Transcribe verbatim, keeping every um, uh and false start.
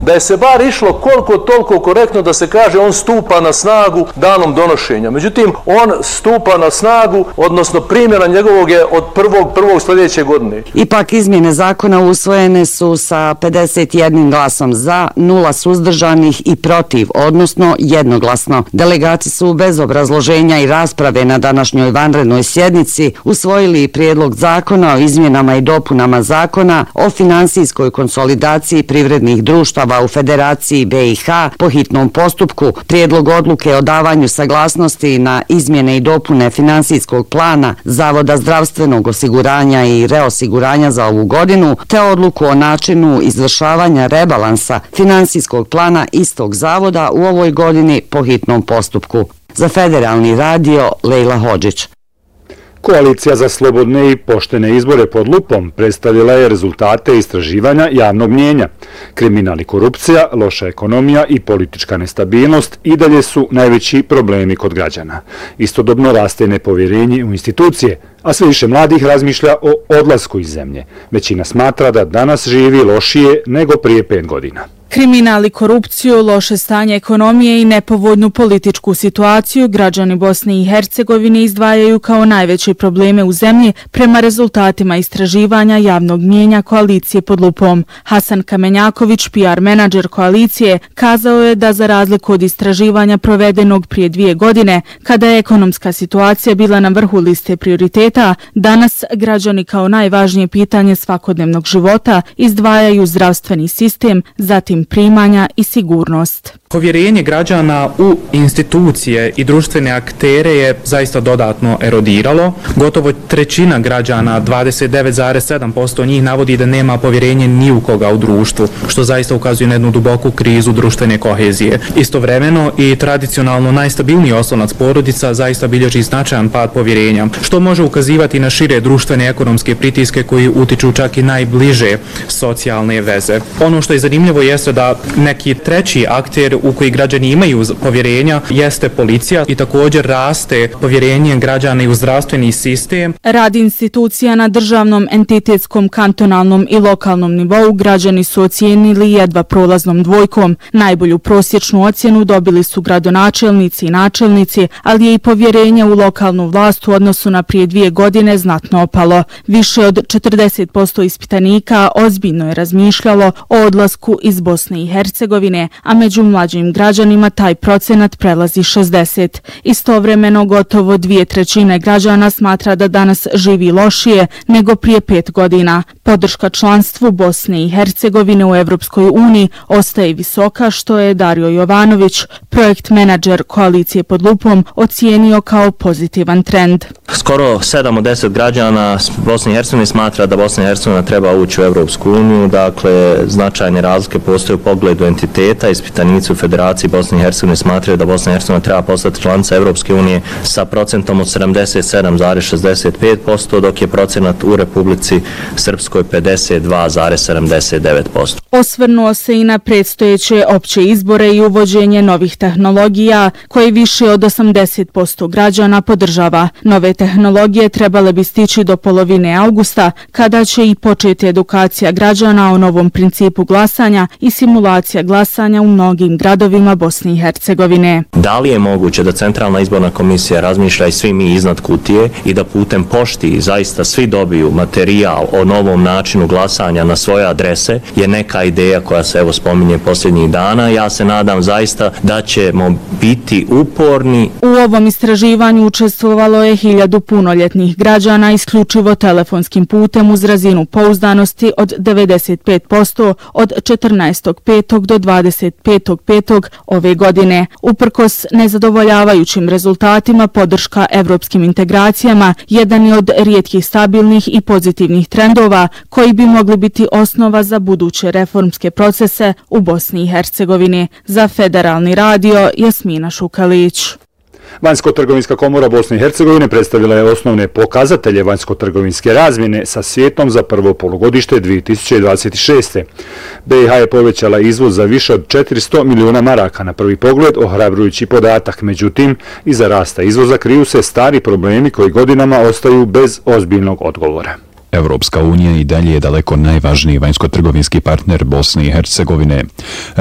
Da je se bar išlo koliko toliko korektno da se kaže on stupa na snagu danom donošenja. Međutim, on stupa na snagu, odnosno primjena njegovog je od prvog prvog sljedeće godine. Ipak izmjene zakona usvojene su sa pedeset jednim glasom za, nula suzdržanih i protiv, odnosno jednoglasno. Delegati su bez obrazloženja i rasprave na današnjoj vanrednoj sjednici usvojili prijedlog zakona o izmjenama i dopunama zakona o finansijskoj konsolidaciji privrednih društava u Federaciji B i H po hitnom postupku, prijedlog odluke o davanju saglasnosti na izmjene i dopune finansijskog plana Zavoda zdravstvenog osiguranja i reosiguranja za ovu godinu, te odluku o načinu izvršavanja rebalansa finansijskog plana istog zavoda u ovoj godini po hitnom postupku. Za Federalni radio, Lejla Hodžić. Koalicija za slobodne i poštene izbore pod lupom predstavila je rezultate istraživanja javnog mnijenja. Kriminal i korupcija, loša ekonomija i politička nestabilnost i dalje su najveći problemi kod građana. Istodobno raste nepovjerenje u institucije, a sve više mladih razmišlja o odlasku iz zemlje. Većina smatra da danas živi lošije nego prije pet godina. Kriminal i korupciju, loše stanje ekonomije i nepovoljnu političku situaciju građani Bosne i Hercegovine izdvajaju kao najveće probleme u zemlji prema rezultatima istraživanja javnog mnijenja koalicije pod lupom. Hasan Kamenjaković, P R menadžer koalicije, kazao je da za razliku od istraživanja provedenog prije dvije godine, kada je ekonomska situacija bila na vrhu liste prioriteta, danas građani kao najvažnije pitanje svakodnevnog života izdvajaju zdravstveni sistem, zatim primanja i sigurnost. Povjerenje građana u institucije i društvene aktere je zaista dodatno erodiralo. Gotovo trećina građana, dvadeset devet zarez sedam posto njih, navodi da nema povjerenje ni u koga u društvu, što zaista ukazuje na jednu duboku krizu društvene kohezije. Istovremeno i tradicionalno najstabilniji oslonac porodica zaista bilježi značajan pad povjerenja, što može ukazivati na šire društvene ekonomske pritiske koji utiču čak i najbliže socijalne veze. Ono što je zanimljivo jeste da neki treći akter u koji građani imaju povjerenja jeste policija i također raste povjerenje građana i u zdravstveni sistem. Rad institucija na državnom, entitetskom, kantonalnom i lokalnom nivou građani su ocijenili jedva prolaznom dvojkom. Najbolju prosječnu ocjenu dobili su gradonačelnici i načelnici, ali je i povjerenje u lokalnu vlast u odnosu na prije dvije godine znatno opalo. Više od četrdeset posto ispitanika ozbiljno je razmišljalo o odlasku iz Bosne i Hercegovine, a među mlađim građanima taj procenat prelazi šezdeset. Istovremeno gotovo dvije trećine građana smatra da danas živi lošije nego prije pet godina. Podrška članstvu Bosne i Hercegovine u Evropskoj uniji ostaje visoka, što je Dario Jovanović, projekt menadžer koalicije pod lupom, ocijenio kao pozitivan trend. Skoro sedam od deset građana Bosne i Hercegovine smatra da Bosna i Hercegovina treba ući u Evropsku uniju, dakle značajne razlike postoje u pogledu entiteta. Ispitanici u Federaciji Bosne i Hercegovine smatraju da Bosna i Hercegovina treba postati članica Evropske unije sa procentom od sedamdeset sedam zarez šezdeset pet posto, dok je procenat u Republici Srpskoj pedeset dva zarez sedamdeset devet posto. Osvrnuo se i na predstojeće opće izbore i uvođenje novih tehnologija koje više od osamdeset posto građana podržava. Nove tehnologije trebale bi stići do polovine avgusta, kada će i početi edukacija građana o novom principu glasanja i simulacija glasanja u mnogim gradovima Bosne i Hercegovine. Da li je moguće da Centralna izborna komisija razmišlja i svi mi iznad kutije i da putem pošti zaista svi dobiju materijal o novom načinu glasanja na svoje adrese, je neka ideja koja se evo spominje posljednjih dana. Ja se nadam zaista da ćemo biti uporni. U ovom istraživanju učestvovalo je hiljadu punoljetnih građana isključivo telefonskim putem uz razinu pouzdanosti od devedeset pet posto od četrnaestog petog do dvadeset petog petog ove godine. Uprkos nezadovoljavajućim rezultatima, podrška evropskim integracijama jedan je od rijetkih stabilnih i pozitivnih trendova koji bi mogli biti osnova za buduće reformske procese u Bosni i Hercegovini. Za Federalni radio, Jasmina Šukalić. Vanjsko-trgovinska komora Bosne i Hercegovine predstavila je osnovne pokazatelje vanjsko-trgovinske razmjene sa svijetom za prvo polugodište dvije tisuće dvadeset šeste. B i H je povećala izvoz za više od četiristo milijuna maraka. Na prvi pogled ohrabrujući podatak, međutim, iza rasta izvoza kriju se stari problemi koji godinama ostaju bez ozbiljnog odgovora. Evropska unija i dalje je daleko najvažniji vanjsko-trgovinski partner Bosne i Hercegovine.